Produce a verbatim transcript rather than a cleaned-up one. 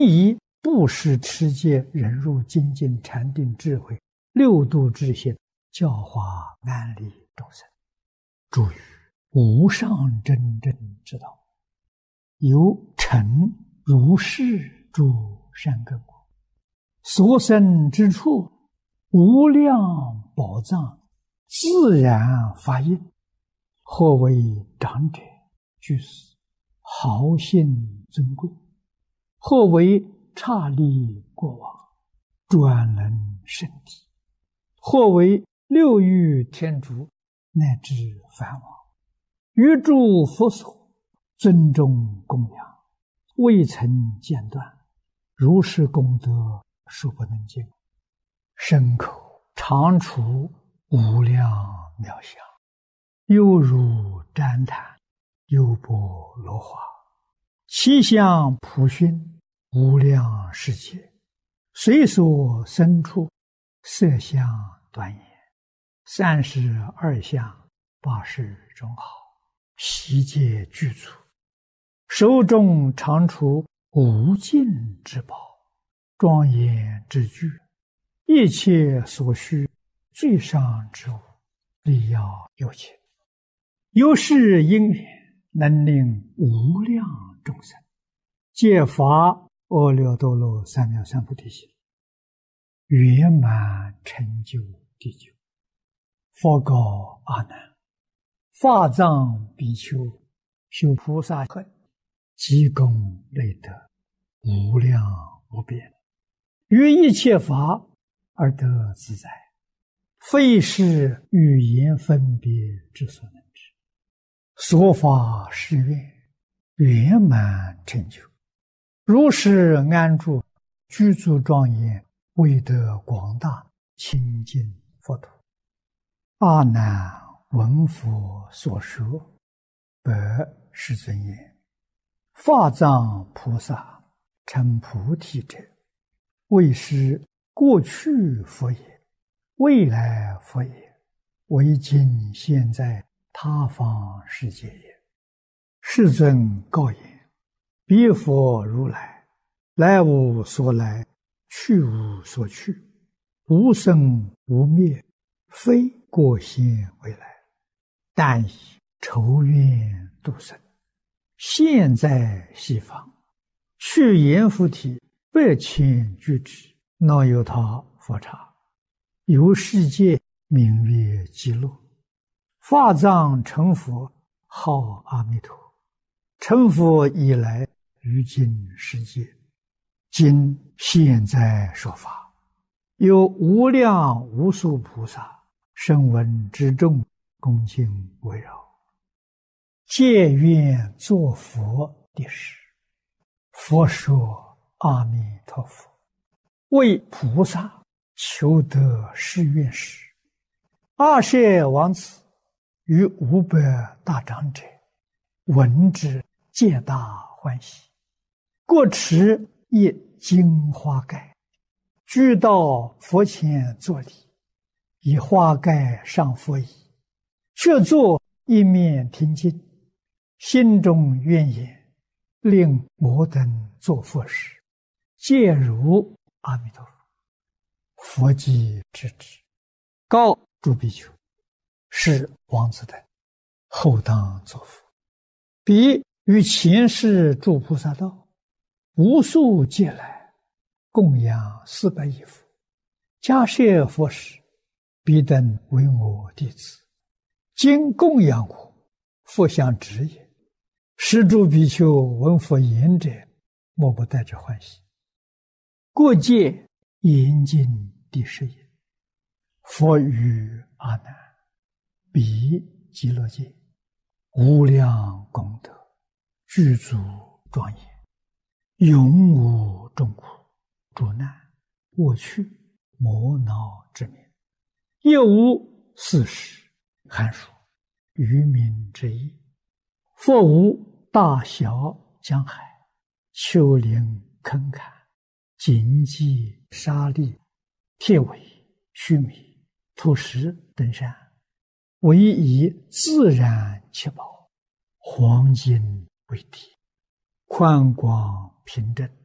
以布施、持戒、忍辱、精进、禅定、智慧六度之心，教化安利众生，助于无上真正之道，由成如是诸善根果，所生之处，无量宝藏自然发应。或为长者居士，豪信尊贵；或为刹利国王，专能圣体；或为六欲天竺，乃至梵王，于诸佛所尊重供养，未曾间断，如是功德数不能尽，身口常处无量妙相，犹如旃檀，优波罗花，其相普熏，无量世界，随所生处，色相端严，三十二相，八十种好，悉皆具足，手中常处无尽之宝，庄严之具，一切所需最上之物，力要有情。由是因缘，能令无量众生皆发阿耨多罗三藐三菩提心，圆满成就地久。佛告阿难：法藏比丘修菩萨恨，积功累德，无量无边，于一切法而得自在，非是语言分别之所能知。所发誓愿，圆满成就，如是安住，具足庄严，为得广大清净佛土。阿难闻佛所说，白世尊言：法藏菩萨成菩提者，为是过去佛也，未来佛也，为今现在他方世界也。世尊告言：彼佛如来，来无所来，去无所去，无生无灭，非过现未来，但以仇怨度生，现在西方，去阎浮提百千俱胝，若有他佛刹，由世界名曰极乐。法藏成佛，号阿弥陀。成佛以来，于今世界，今现在说法，有无量无数菩萨声闻之众，恭敬围绕，皆愿作佛的事。佛说阿弥陀佛，为菩萨求得誓愿时，阿舍王子与五百大长者闻之，皆大欢喜，各持一金花盖，俱到佛前作礼，以花盖上佛椅，却坐一面听经，心中愿言：令我等作佛时，皆如阿弥陀佛。佛即知之，告诸比丘：是王子等后当作佛。彼于前世诸菩萨道，无数劫来，供养四百亿佛，迦叶佛时，彼等为我弟子，今供养我，佛相知也。是诸比丘闻佛言者，莫不带着欢喜。过界严禁第十也。佛语阿难：彼极乐界，无量功德，具足庄严，永无众苦、诸难、过去、磨恼之名，亦无四时、寒暑、愚民之意。佛无大小江海、丘陵坑坎、荆棘沙砾、铁苇须弥、土石等山，唯以自然七宝，黄金为地，宽广平正，